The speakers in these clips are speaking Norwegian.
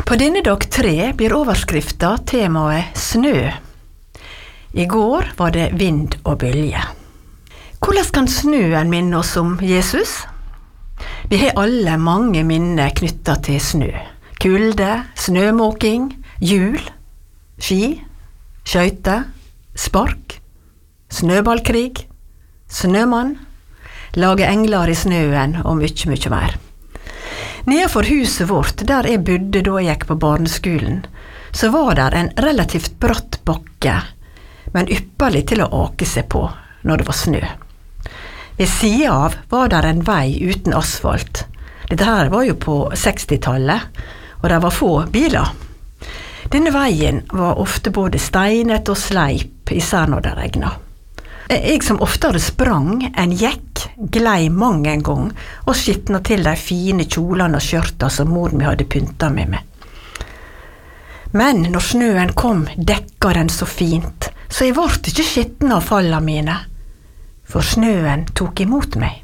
På denne dag 3 blir overskrifta temaet snø. I går var det vind og bølge. Hvordan kan snøen minne oss om Jesus? Vi har alle mange minner knyttet til snø. Kulde, snømåking, jul, ski, skøyter, spark, snøballkrig, snømann, lage engler i snøen og mye mer. Nedenfor huset vårt, der jeg bodde da jeg gikk på barneskolen, så var der en relativt bratt bakke, men ypperlig til å ake seg på når det var snø. Ved siden av var der en vei uten asfalt. Dette her var jo på 60-tallet, og det var få biler. Denne veien var ofte både steinet og sleip, især når det regnet. Jeg som oftere sprang enn gikk, glei mang en gang og skitna til de fine kjolene og skjørta som mor mi hadde pyntet meg med. Men når snøen kom, dekka den så fint, så jeg ble ikke skitten av fallene mine, for snøen tok imot meg.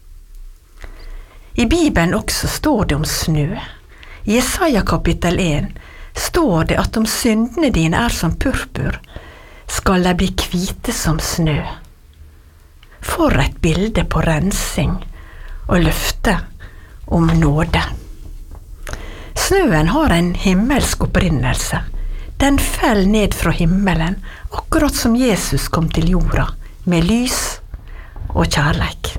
I Bibelen også står det om snø. I Jesaja kapittel 1 står det at om syndene dine er som purpur, skal de bli hvite som snø. For et bilde på rensing og løfte om nåde. Snøen har en himmelsk opprinnelse. Den fell ned fra himmelen, akkurat som Jesus kom til jorda, med lys og kjærleik.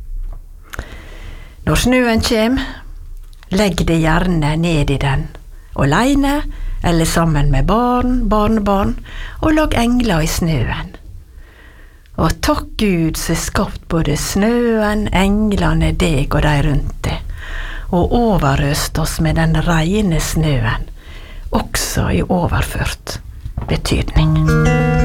Når snøen kjem, legg det gjerne ned i den, alene eller sammen med barn, barnebarn, og lag engler i snøen. Og takk Gud som skapt både snøen, englene, deg og de rundt deg, og overøst oss med den reine snøen, også i overført betydning.